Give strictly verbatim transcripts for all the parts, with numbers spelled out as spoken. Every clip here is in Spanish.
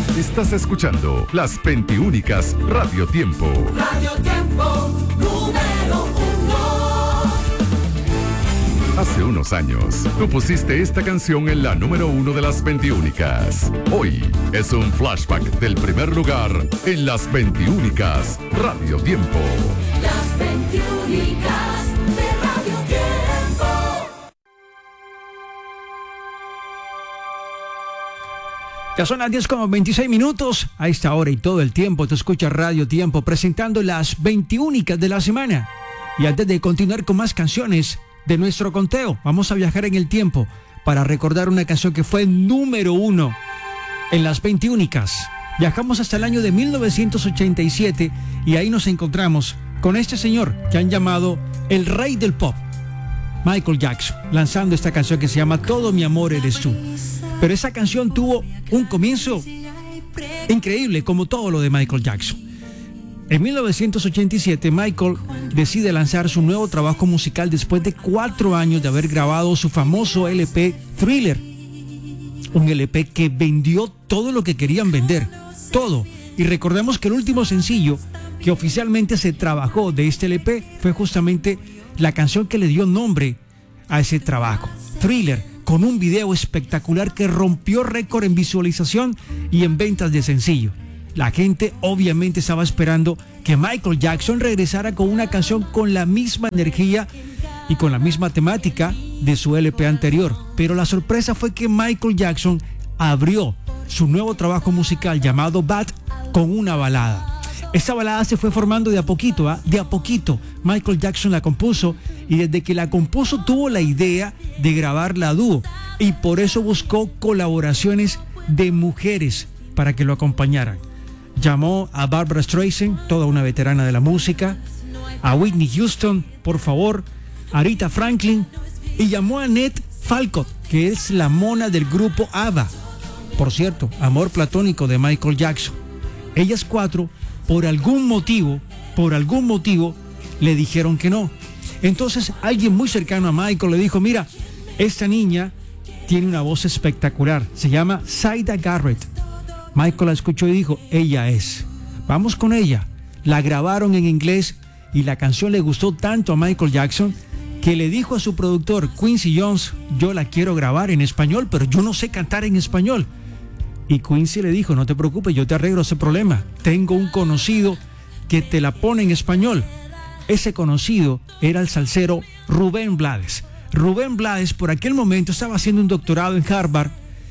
Estás escuchando Las Veintiúnicas Radio Tiempo. Radio Tiempo, número uno. Hace unos años, tú pusiste esta canción en la número uno de Las Veintiúnicas. Hoy es un flashback del primer lugar en Las Veintiúnicas Radio Tiempo. Las Veintiúnicas de Radio Tiempo. Ya son las diez con veintiséis minutos. A esta hora y todo el tiempo te escucha Radio Tiempo presentando las veintiúnicas de la semana. Y antes de continuar con más canciones de nuestro conteo, vamos a viajar en el tiempo para recordar una canción que fue número uno en las veintiúnicas. Viajamos hasta el año de mil novecientos ochenta y siete y ahí nos encontramos con este señor que han llamado el rey del pop, Michael Jackson, lanzando esta canción que se llama Todo mi amor eres tú. Pero esa canción tuvo un comienzo increíble, como todo lo de Michael Jackson. En mil novecientos ochenta y siete, Michael decide lanzar su nuevo trabajo musical después de cuatro años de haber grabado su famoso L P Thriller. Un L P que vendió todo lo que querían vender, todo. Y recordemos que el último sencillo que oficialmente se trabajó de este L P fue justamente la canción que le dio nombre a ese trabajo, Thriller, con un video espectacular que rompió récord en visualización y en ventas de sencillo. La gente obviamente estaba esperando que Michael Jackson regresara con una canción con la misma energía y con la misma temática de su L P anterior. Pero la sorpresa fue que Michael Jackson abrió su nuevo trabajo musical llamado Bad con una balada. Esta balada se fue formando de a poquito, ¿eh? de a poquito. Michael Jackson la compuso y desde que la compuso tuvo la idea de grabarla a dúo y por eso buscó colaboraciones de mujeres para que lo acompañaran. Llamó a Barbra Streisand, toda una veterana de la música, a Whitney Houston, por favor, a Aretha Franklin, y llamó a Annette Falcott, que es la mona del grupo ABBA. Por cierto, amor platónico de Michael Jackson. Ellas cuatro, por algún motivo, por algún motivo, le dijeron que no. Entonces alguien muy cercano a Michael le dijo, mira, esta niña tiene una voz espectacular, se llama Zaida Garrett. Michael la escuchó y dijo, ella es, vamos con ella. La grabaron en inglés y la canción le gustó tanto a Michael Jackson que le dijo a su productor Quincy Jones, yo la quiero grabar en español, pero yo no sé cantar en español. Y Quincy le dijo, no te preocupes, yo te arreglo ese problema. Tengo un conocido que te la pone en español. Ese conocido era el salsero Rubén Blades. Rubén Blades por aquel momento estaba haciendo un doctorado en Harvard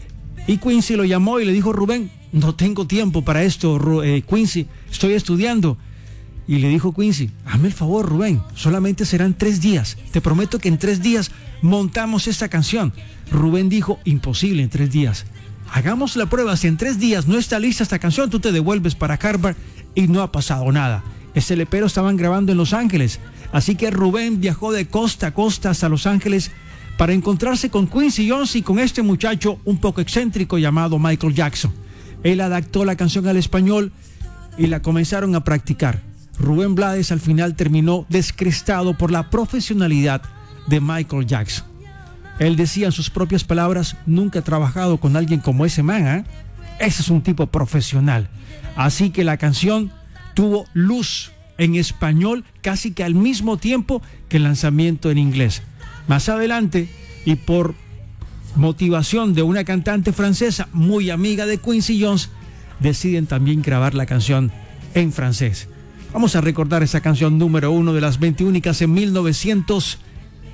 y Quincy lo llamó y le dijo, Rubén, no tengo tiempo para esto, eh, Quincy, estoy estudiando. Y le dijo Quincy, hazme el favor, Rubén, solamente serán tres días. Te prometo que en tres días montamos esta canción. Rubén dijo, imposible en tres días. Hagamos la prueba, si en tres días no está lista esta canción, tú te devuelves para Harvard y no ha pasado nada. Este L P lo estaban grabando en Los Ángeles, así que Rubén viajó de costa a costa hasta Los Ángeles para encontrarse con Quincy Jones y con este muchacho un poco excéntrico llamado Michael Jackson. Él adaptó la canción al español y la comenzaron a practicar. Rubén Blades al final terminó descrestado por la profesionalidad de Michael Jackson. Él decía en sus propias palabras, nunca he trabajado con alguien como ese man, ¿eh? Ese es un tipo profesional. Así que la canción tuvo luz en español casi que al mismo tiempo que el lanzamiento en inglés. Más adelante, y por motivación de una cantante francesa muy amiga de Quincy Jones, deciden también grabar la canción en francés. Vamos a recordar esa canción número uno de las veintiúnicas en mil novecientos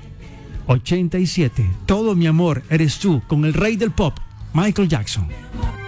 ochenta y siete. Todo mi amor eres tú, con el rey del pop, Michael Jackson.